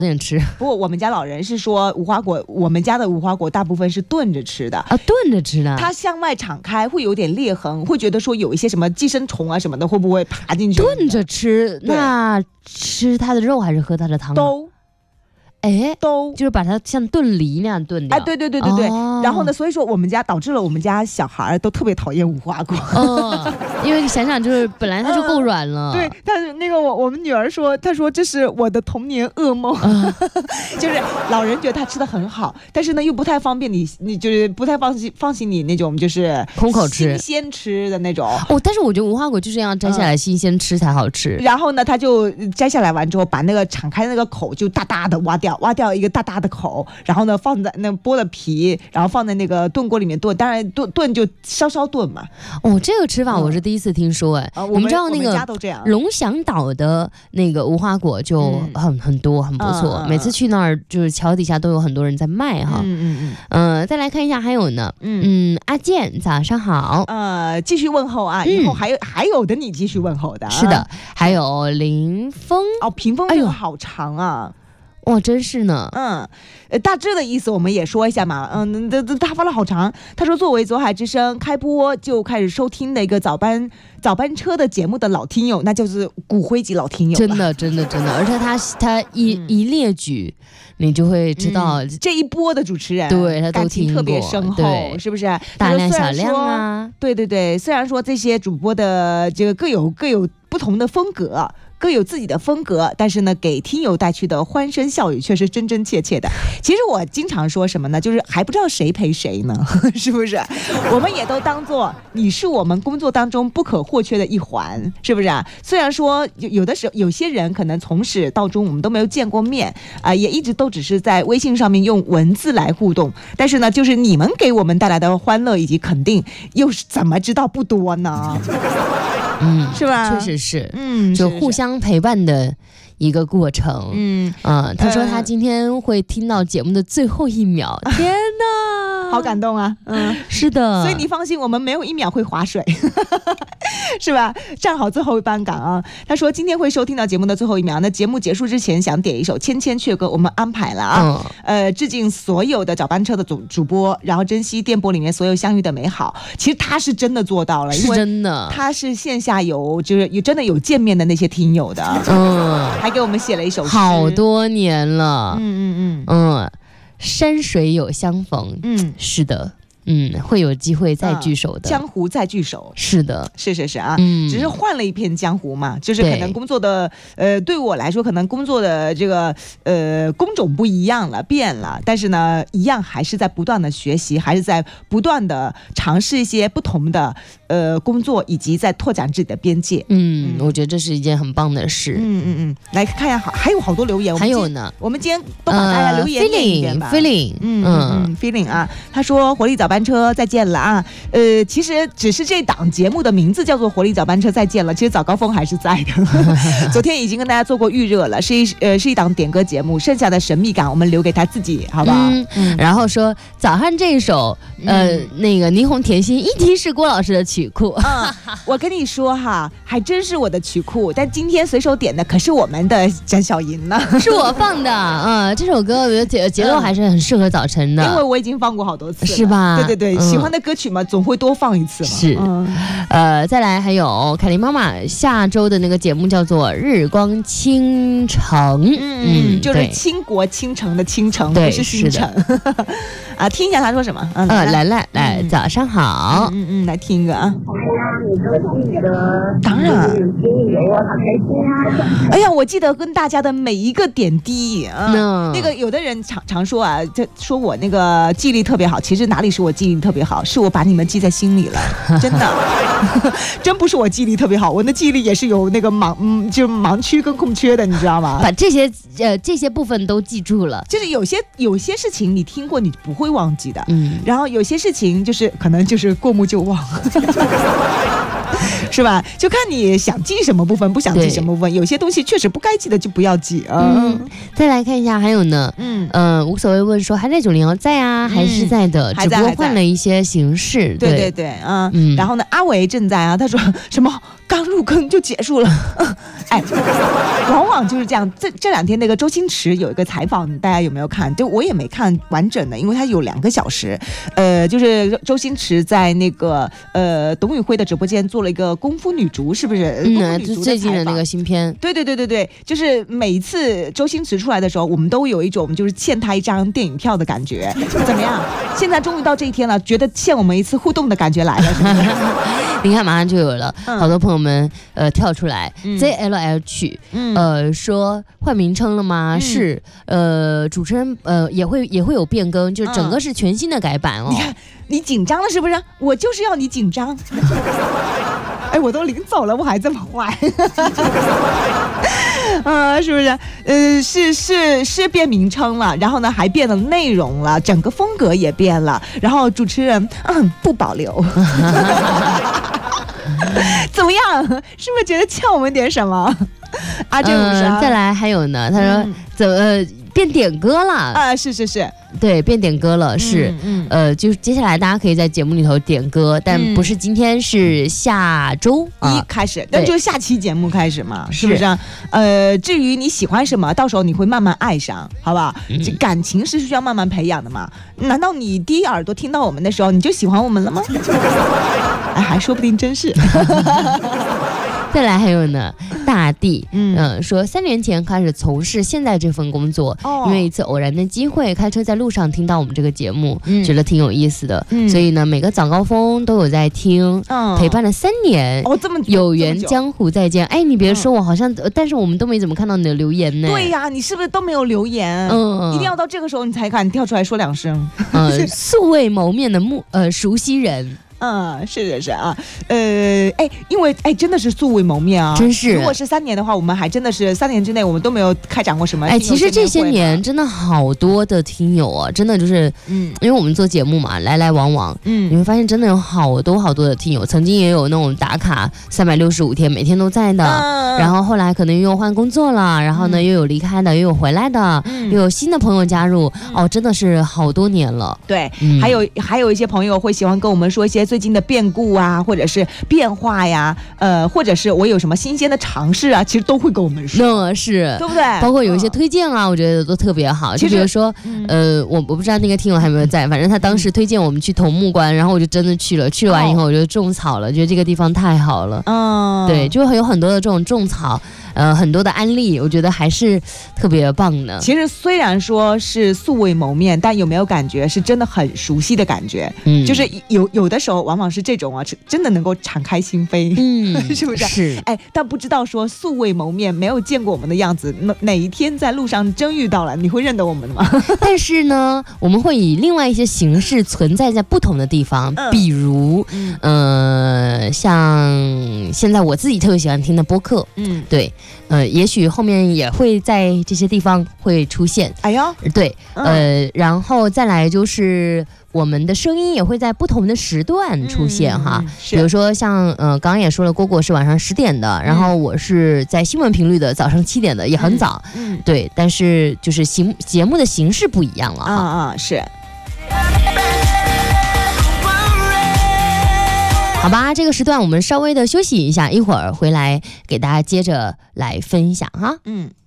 点吃。 不过我们家老人是说无花果，我们家的无花果大部分是炖着吃的啊，炖着吃的。 它向外敞开会有点裂痕，会觉得说有一些什么寄生虫啊什么的会不会爬进去？ 炖着吃，那吃它的肉还是喝它的汤？都就是把它像炖梨那样炖掉。 对，然后呢，所以说我们家导致了我们家小孩都特别讨厌无花果。 因为你想想，就是本来它就够软了。 对，但是那个我们女儿说，她说这是我的童年噩梦。就是老人觉得他吃的很好，但是呢又不太方便你就是不太放心你那种就是空口吃、 新鲜吃的那种。 但是我觉得无花果就是要摘下来新鲜吃才好吃。 然后呢，他就摘下来完之后，把那个敞开那个口就大大的挖掉一个大大的口，然后呢放在那剥了皮，然后放在那个炖锅里面炖，当然炖就稍稍炖嘛。 这个吃法我是第一次听说。你们知道那个龙翔岛的那个无花果就很多，很不错。每次去那儿就是桥底下都有很多人在卖哈。再来看一下还有呢。阿健早上好。 继续问候啊，以后还有的你继续问候的。 是的，还有林峰。 屏风这个好长啊。 哇，真是呢。 大致的意思我们也说一下嘛。他发了好长。他说，作为左海之声开播就开始收听的一个早班车的节目的老听友，那就是骨灰级老听友。 真的，而且他一列举，你就会知道这一波的主持人， 对他都听过， 感情特别深厚，是不是？ 大量小亮啊， 对，虽然说这些主播的这个各有不同的风格。各有自己的风格，但是呢，给听友带去的欢声笑语却是真真切切的。其实我经常说什么呢？就是还不知道谁陪谁呢，是不是？我们也都当做你是我们工作当中不可或缺的一环，是不是啊？虽然说有的时候有些人可能从始到终我们都没有见过面也一直都只是在微信上面用文字来互动，但是呢，就是你们给我们带来的欢乐以及肯定，又是怎么知道不多呢？是吧？ 确实是，就互相陪伴的一个过程。他说他今天会听到节目的最后一秒，天哪， 好感动啊！ 是的， 所以你放心，我们没有一秒会划水，是吧？站好最后一班岗啊！他说今天会收听到节目的最后一秒，那节目结束之前想点一首《千千阙歌》，我们安排了啊。致敬所有的早班车的主播，然后珍惜电波里面所有相遇的美好。其实他是真的做到了， 是真的， 他是线下就是真的有见面的那些听友的，还给我们写了一首诗， 好多年了。山水有相逢。是的。会有机会再聚首的， 江湖再聚首。 是的， 是啊。只是换了一片江湖嘛，就是可能工作的对我来说可能工作的这个工种不一样了，变了，但是呢一样还是在不断的学习，还是在不断的尝试一些不同的工作，以及在拓展自己的边界。 我觉得这是一件很棒的事。 来看一下，还有好多留言。 还有呢， 我们今天都把大家留言念一遍吧。feeling 啊，他说活力早班车再见了啊。其实只是这档节目的名字叫做活力早班车再见了，其实早高峰还是在的。昨天已经跟大家做过预热了，是一档点歌节目，剩下的神秘感我们留给他自己，好不好？ 然后说早上这一首那个霓虹甜心一听是郭老师的曲库。 我跟你说哈，还真是我的曲库，但今天随手点的可是我们的展小银呢， 是我放的。这首歌我觉得节奏还是很适合早晨的， 因为我已经放过好多次了， 是吧？ 对，喜欢的歌曲嘛，总会多放一次嘛。 是。再来还有凯琳妈妈下周的那个节目叫做日光倾城。 就是倾国倾城的倾城， 不是星辰。听一下他说什么。 来，早上好。 来听一个啊。当然。哎呀，我记得跟大家的每一个点滴那个有的人常说啊，就说我那个记忆力特别好，其实哪里是我记忆力特别好，是我把你们记在心里了，真的。真不是我记忆力特别好，我的记忆力也是有那个就是盲区跟空缺的，你知道吗？ 把这些部分都记住了， 就是有些事情你听过你不会忘记的，然后有些事情就是可能就是过目就忘。是吧？就看你想记什么部分，不想记什么部分。有些东西确实不该记的就不要记啊。 再来看一下，还有呢，无所谓问说还在901在啊，还是在的，只不过换了一些形式。 对，然后呢，阿伟正在啊，他说什么刚入坑就结束了。哎，往往就是这样。这2天那个周星驰有一个采访，大家有没有看？就我也没看完整的，因为他有2个小时。就是周星驰在那个董宇辉的直播间做了一个功夫女足，是不是？ 最近的那个新片。 对，就是每一次周星驰出来的时候，我们都有一种就是欠他一张电影票的感觉。怎么样？现在终于到这一天了，觉得欠我们一次互动的感觉来了，是不是？ 你看，马上就有了，好多朋友们跳出来，ZLL 曲，说换名称了吗？是，主持人也会有变更，就整个是全新的改版哦。 你看，你紧张了是不是？我就是要你紧张。哎，我都临走了，我还这么坏。是不是？是变名称了，然后呢还变了内容了，整个风格也变了，然后主持人不保留。怎么样？是不是觉得欠我们点什么？啊，这再来还有呢，他说怎么变点歌了啊？是， 对，变点歌了，是，就是接下来大家可以在节目里头点歌，但不是今天，是下周 1开始，那就是下期节目开始嘛，是不是？至于你喜欢什么，到时候你会慢慢爱上，好不好？这感情是需要慢慢培养的嘛。难道你第一耳朵听到我们的时候，你就喜欢我们了吗？哎，还说不定真是。 再来还有呢，大地，说3年前开始从事现在这份工作，因为一次偶然的机会，开车在路上听到我们这个节目，觉得挺有意思的，所以呢，每个早高峰都有在听，陪伴了3年， 这么有缘江湖再见。哎，你别说，我好像，但是我们都没怎么看到你的留言呢。 对呀，你是不是都没有留言？一定要到这个时候你才敢跳出来说2声。 素未谋面的熟悉人。 是啊，因为真的是素未谋面啊， 真是。 如果是3年的话，我们还真的是3年之内我们都没有开展过什么。 其实这些年真的好多的听友啊，真的就是，因为我们做节目嘛，来来往往，你会发现真的有好多的听友，曾经也有那种打卡365天每天都在的，然后后来可能又换工作了，然后呢又有离开的，又有回来的，又有新的朋友加入，真的是好多年了。 对，还有一些朋友会喜欢跟我们说一些最近的变故啊，或者是变化呀，或者是我有什么新鲜的尝试啊，其实都会跟我们说， 是， 对不对？ 包括有一些推荐啊，我觉得都特别好。就比如说，我不知道那个听友还有没有在，反正他当时推荐我们去桐木关，然后我就真的去了，去完以后我就种草了，觉得这个地方太好了。对，就会有很多的这种种草。很多的案例，我觉得还是特别棒的。 其实虽然说是素未谋面，但有没有感觉是真的很熟悉的感觉？就是有的时候往往是这种啊，真的能够敞开心扉，是不是？ 是。 但不知道说素未谋面，没有见过我们的样子，哪一天在路上真遇到了，你会认得我们的吗？ 但是呢，我们会以另外一些形式存在在不同的地方，比如，像现在我自己特别喜欢听的播客，对。也许后面也会在这些地方会出现。 哎呦， 对，然后再来就是我们的声音也会在不同的时段出现哈。比如说像刚刚也说了，蝈蝈是晚上10点的，然后我是在新闻频率的早上7点的，也很早。对，但是就是节目的形式不一样了哈。 是。 好吧，这个时段我们稍微的休息一下，一会儿回来给大家接着来分享哈。